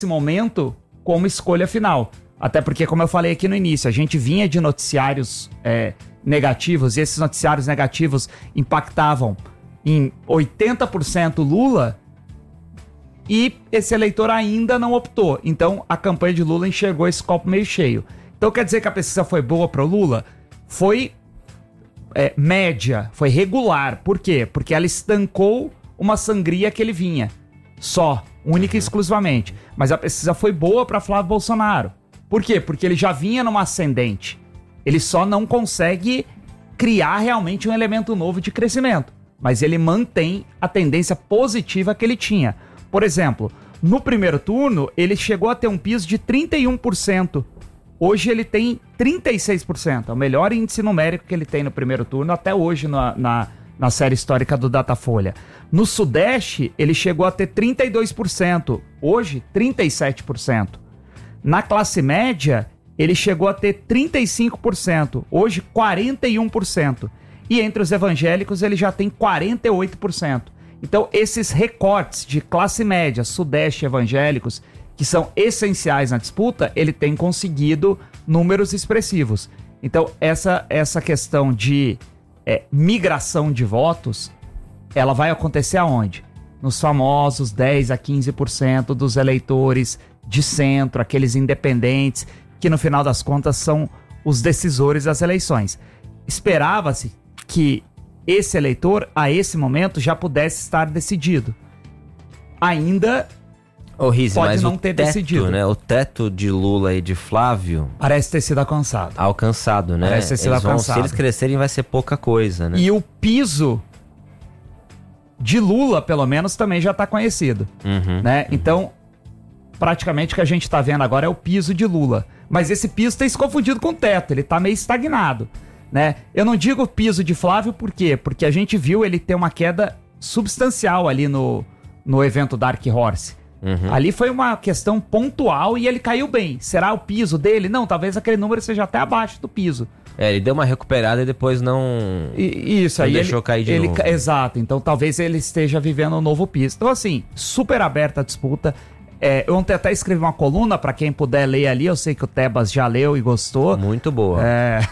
momento como escolha final. Até porque, como eu falei aqui no início, a gente vinha de noticiários negativos, e esses noticiários negativos impactavam em 80% Lula, e esse eleitor ainda não optou. Então, a campanha de Lula enxergou esse copo meio cheio. Então, quer dizer que a pesquisa foi boa para o Lula? Foi média, foi regular. Por quê? Porque ela estancou uma sangria que ele vinha. Só, única e exclusivamente. Mas a pesquisa foi boa para Flávio Bolsonaro. Por quê? Porque ele já vinha numa ascendente. Ele só não consegue criar realmente um elemento novo de crescimento. Mas ele mantém a tendência positiva que ele tinha. Por exemplo, no primeiro turno, ele chegou a ter um piso de 31%. Hoje ele tem 36%. É o melhor índice numérico que ele tem no primeiro turno até hoje na série histórica do Datafolha. No Sudeste, ele chegou a ter 32%. Hoje, 37%. Na classe média, ele chegou a ter 35%. Hoje, 41%. E entre os evangélicos, ele já tem 48%. Então, esses recortes de classe média, Sudeste e evangélicos, que são essenciais na disputa, ele tem conseguido números expressivos. Então, essa questão de migração de votos, ela vai acontecer aonde? Nos famosos 10 a 15% dos eleitores de centro, aqueles independentes, que no final das contas são os decisores das eleições. Esperava-se que esse eleitor, a esse momento, já pudesse estar decidido. Ainda Rizzi, pode não ter decidido. Né? O teto de Lula e de Flávio... Parece ter sido alcançado. Né? Parece ter sido alcançado. Se eles crescerem, vai ser pouca coisa, né? E o piso de Lula, pelo menos, também já está conhecido. Né? Então, praticamente o que a gente está vendo agora é o piso de Lula. Mas esse piso tem se confundido com o teto, ele está meio estagnado. Né? Eu não digo piso de Flávio por quê? Porque a gente viu ele ter uma queda substancial ali no evento Dark Horse. Ali foi uma questão pontual e ele caiu bem. Será o piso dele? Não, talvez aquele número seja até abaixo do piso. Ele deu uma recuperada e depois não... Isso, aí deixou cair de novo. Exato, então talvez ele esteja vivendo um novo piso. Então assim, super aberta a disputa. Eu ontem até escrevi uma coluna, para quem puder ler ali, eu sei que o Tebas já leu e gostou. Muito boa.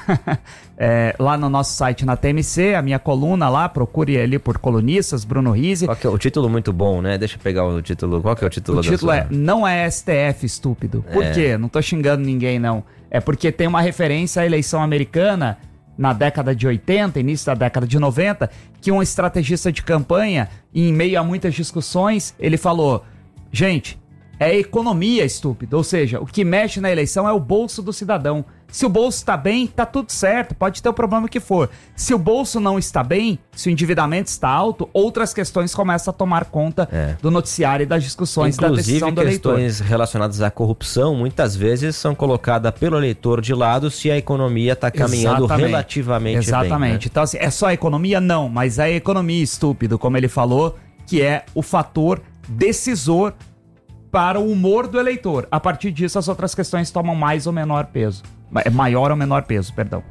Lá no nosso site na TMC, a minha coluna lá, procure ali por colunistas, Bruno Rizzi. Qual que é o título muito bom, né? Deixa eu pegar o título. Qual que é o título? O título Não é STF, estúpido. Por quê? Não tô xingando ninguém, não. É porque tem uma referência à eleição americana na década de 80, início da década de 90, que um estrategista de campanha, em meio a muitas discussões, ele falou, gente... É economia, estúpido. Ou seja, o que mexe na eleição é o bolso do cidadão. Se o bolso está bem, tá tudo certo. Pode ter o problema que for. Se o bolso não está bem, se o endividamento está alto, outras questões começam a tomar conta do noticiário e das discussões da decisão do eleitor. Inclusive, questões relacionadas à corrupção, muitas vezes são colocadas pelo eleitor de lado se a economia está caminhando relativamente bem. Exatamente. Né? Então, assim, é só a economia? Não. Mas é a economia, estúpido, como ele falou, que é o fator decisor para o humor do eleitor. A partir disso, as outras questões tomam mais ou menor peso. Maior ou menor peso, perdão.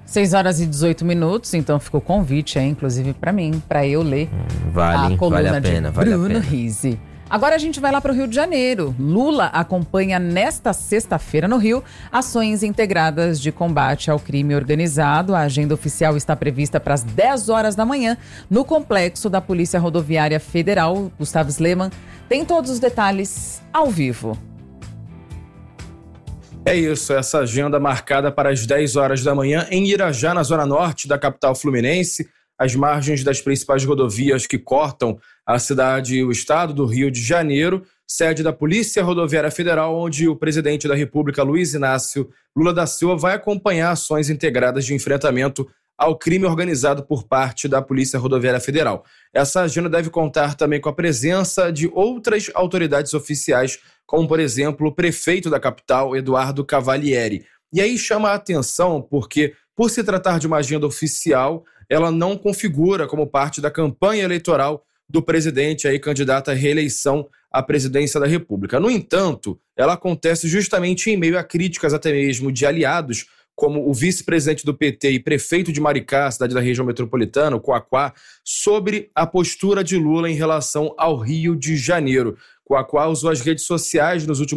6h18, então ficou o convite aí, inclusive para mim, para eu ler a coluna vale a pena, de Bruno Rizzi. Agora a gente vai lá para o Rio de Janeiro. Lula acompanha nesta sexta-feira no Rio ações integradas de combate ao crime organizado. A agenda oficial está prevista para as 10 horas da manhã no complexo da Polícia Rodoviária Federal. Gustavo Sleman tem todos os detalhes ao vivo. É isso, essa agenda marcada para as 10 horas da manhã em Irajá, na zona norte da capital fluminense, às margens das principais rodovias que cortam a cidade e o estado do Rio de Janeiro, sede da Polícia Rodoviária Federal, onde o presidente da República, Luiz Inácio Lula da Silva, vai acompanhar ações integradas de enfrentamento ao crime organizado por parte da Polícia Rodoviária Federal. Essa agenda deve contar também com a presença de outras autoridades oficiais, como, por exemplo, o prefeito da capital, Eduardo Cavalieri. E aí chama a atenção porque, por se tratar de uma agenda oficial, ela não configura como parte da campanha eleitoral do presidente aí candidato à reeleição à presidência da República. No entanto, ela acontece justamente em meio a críticas até mesmo de aliados, como o vice-presidente do PT e prefeito de Maricá, cidade da região metropolitana, o Coaquá, sobre a postura de Lula em relação ao Rio de Janeiro. Coaquá usou as redes sociais nos últimos